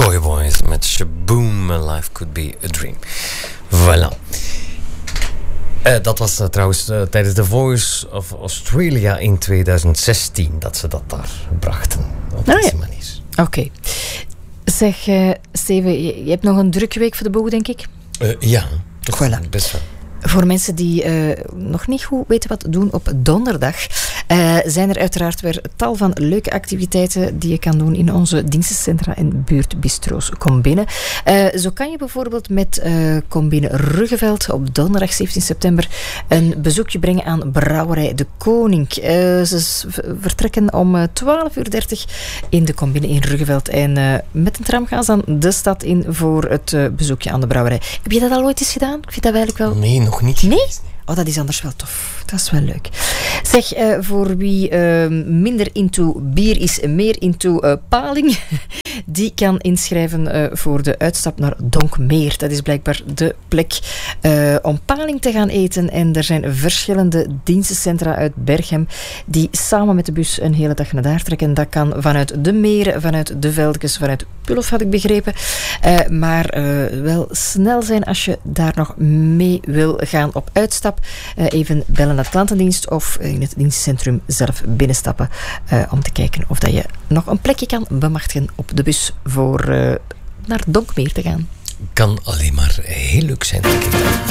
Coy Boys met Shaboom, Life Could Be a Dream. Voilà. Dat was trouwens tijdens The Voice of Australia in 2016 dat ze dat daar brachten. Op deze manier. Oké. Zeg, Steven, je hebt nog een drukke week voor de boeg, denk ik? Ja, toch voilà. Best wel. Voor mensen die nog niet goed weten wat doen op donderdag, zijn er uiteraard weer tal van leuke activiteiten die je kan doen in onze dienstencentra en buurtbistro's. Kom binnen. Zo kan je bijvoorbeeld met Kom binnen Ruggeveld op donderdag 17 september een bezoekje brengen aan Brouwerij De Koning. Ze vertrekken om 12:30 in de Kom binnen in Ruggeveld en met een tram gaan ze dan de stad in voor het bezoekje aan de brouwerij. Heb je dat al ooit eens gedaan? Ik vind dat eigenlijk wel... Nee, nog niet. Nee? Oh, dat is anders wel tof. Dat is wel leuk. Zeg, voor wie minder into bier is, meer into paling, die kan inschrijven voor de uitstap naar Donkmeer. Dat is blijkbaar de plek om paling te gaan eten. En er zijn verschillende dienstencentra uit Berchem die samen met de bus een hele dag naar daar trekken. Dat kan vanuit de meren, vanuit de veldjes, vanuit Pullof had ik begrepen. Maar wel snel zijn als je daar nog mee wil gaan op uitstap. Even bellen naar de klantendienst of in het dienstcentrum zelf binnenstappen om te kijken of dat je nog een plekje kan bemachtigen op de bus voor naar Donkmeer te gaan. Kan alleen maar heel leuk zijn, denk ik.